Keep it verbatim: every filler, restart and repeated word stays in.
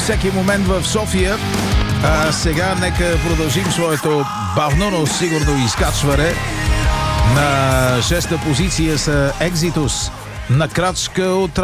всеки момент в София. А сега нека продължим своето бавно, но сигурно изкачване. На шеста позиция са Exodus на крачка от